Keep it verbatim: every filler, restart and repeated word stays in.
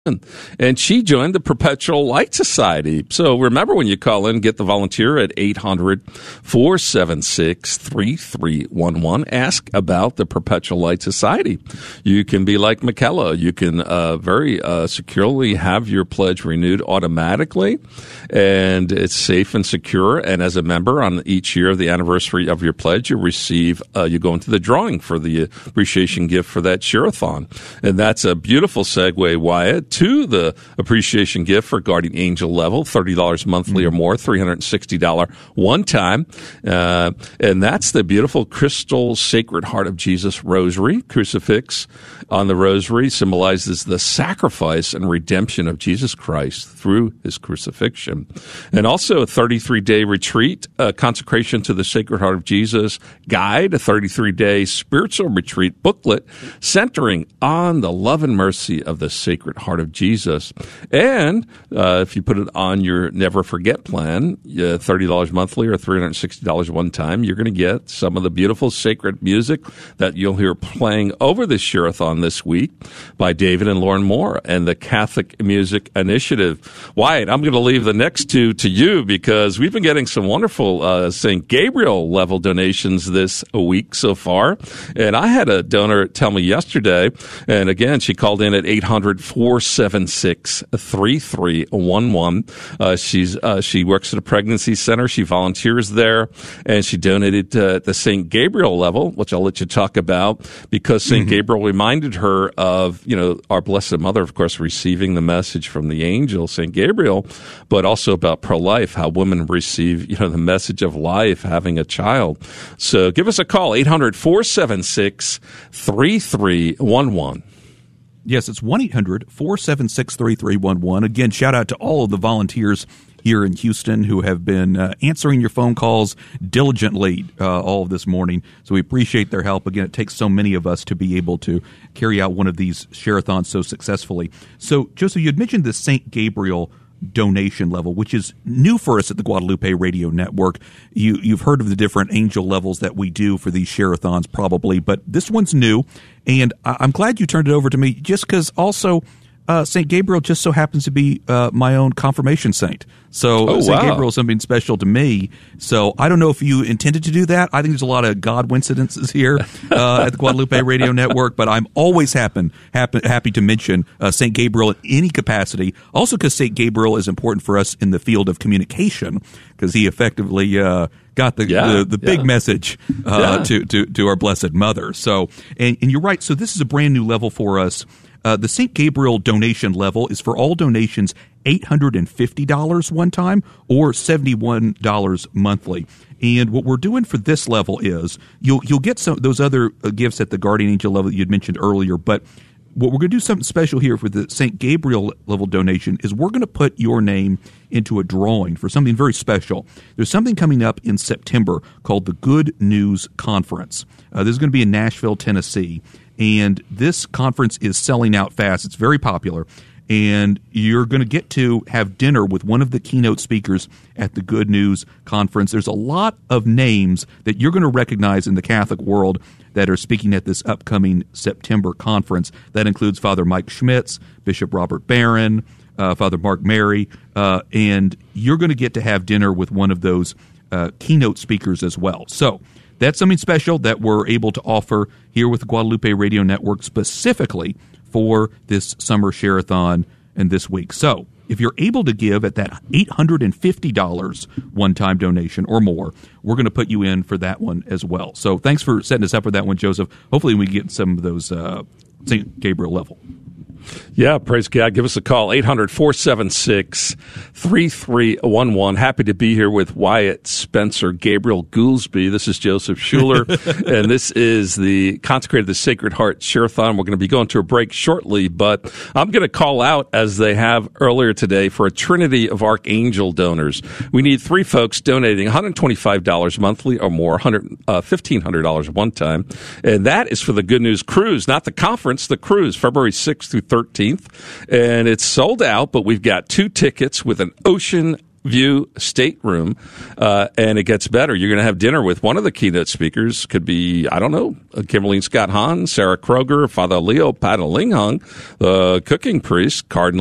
and she joined the Perpetual Light Society. So remember, when you call in, get the volunteer at eight hundred, four seven six, three three one one. Ask about the Perpetual Light Society. You can be like Michaela. You can uh, very uh, securely have your pledge renewed automatically, and it's safe and secure. And as a member, on each year of the anniversary of your pledge, you receive, uh, you go into the drawing for the appreciation gift for that share-a-thon. And that's a beautiful segue, Wyatt, to the appreciation gift for Guardian Angel level, thirty dollars monthly or more, three hundred sixty dollars one time. Uh, and that's the beautiful crystal Sacred Heart of Jesus rosary. Crucifix on the rosary symbolizes the sacrifice and redemption of Jesus Christ through his crucifixion. And also a thirty-three day retreat, a consecration to the Sacred Heart of Jesus guide, a thirty-three day spiritual retreat booklet centering on the love and mercy of the Sacred Heart of Jesus. And uh, if you put it on your Never Forget plan, uh, thirty dollars monthly or three hundred sixty dollars one time, you're going to get some of the beautiful sacred music that you'll hear playing over this share-a-thon this week by David and Lauren Moore and the Catholic Music Initiative. Wyatt, I'm going to leave the next two to you because we've been getting some wonderful uh, Saint Gabriel level donations this week so far. And I had a donor tell me yesterday, and again, she called in at eight hundred, four seven six, three three one one. Uh, she's uh, she works at a pregnancy center. She volunteers there, and she donated to the Saint Gabriel level, which I'll let you talk about, because Saint Mm-hmm. Gabriel reminded her of, you know, our Blessed Mother, of course, receiving the message from the angel, Saint Gabriel, but also about pro-life, how women receive, you know, the message of life, having a child. So give us a call, eight hundred, four seven six, three three one one. Yes, it's one eight hundred, four seven six, three three one one. Again, shout out to all of the volunteers here in Houston who have been uh, answering your phone calls diligently uh, all of this morning. So we appreciate their help. Again, it takes so many of us to be able to carry out one of these share-a-thons so successfully. So, Joseph, you had mentioned the Saint Gabriel donation level, which is new for us at the Guadalupe Radio Network. You, you've heard of the different angel levels that we do for these share-a-thons probably, but this one's new, and I- I'm glad you turned it over to me just because also uh, Saint Gabriel just so happens to be uh, my own confirmation saint. So oh, Saint wow. Gabriel is something special to me. So I don't know if you intended to do that. I think there's a lot of God coincidences here uh, at the Guadalupe Radio Network, but I'm always happen, happen, happy to mention uh, Saint Gabriel in any capacity. Also because Saint Gabriel is important for us in the field of communication because he effectively uh, got the, yeah, the, the big yeah. message uh, yeah. to, to, to our Blessed Mother. So, and, and you're right. So this is a brand new level for us. Uh, the Saint Gabriel donation level is for all donations eight hundred fifty dollars one time or seventy-one dollars monthly. And what we're doing for this level is you'll you'll get some those other uh, gifts at the Guardian Angel level that you'd mentioned earlier, but what we're going to do something special here for the Saint Gabriel level donation is we're going to put your name into a drawing for something very special. There's something coming up in September called the Good News Conference. Uh, this is going to be in Nashville, Tennessee. And this conference is selling out fast. It's very popular. And you're going to get to have dinner with one of the keynote speakers at the Good News Conference. There's a lot of names that you're going to recognize in the Catholic world that are speaking at this upcoming September conference. That includes Father Mike Schmitz, Bishop Robert Barron, uh, Father Mark Mary. Uh, and you're going to get to have dinner with one of those uh, keynote speakers as well. So that's something special that we're able to offer here with the Guadalupe Radio Network specifically for this summer share-a-thon and this week. So if you're able to give at that eight hundred fifty dollars one-time donation or more, we're going to put you in for that one as well. So thanks for setting us up for that one, Joseph. Hopefully we get some of those uh, Saint Gabriel level. Yeah, praise God. Give us a call, eight hundred, four seven six, three three one one. Happy to be here with Wyatt Spencer, Gabriel Goolsby. This is Joseph Schuler, and this is the Consecrated the Sacred Heart Share-a-thon. We're going to be going to a break shortly, but I'm going to call out, as they have earlier today, for a trinity of Archangel donors. We need three folks donating one hundred twenty-five dollars monthly or more, fifteen hundred dollars one time, and that is for the Good News Cruise, not the conference, the cruise, February sixth through thirteenth, and it's sold out, but we've got two tickets with an ocean view stateroom, uh, and it gets better. You're going to have dinner with one of the keynote speakers. Could be, I don't know, Kimberly Scott Hahn, Sarah Kroger, Father Leo Padalinghung, the cooking priest, Cardinal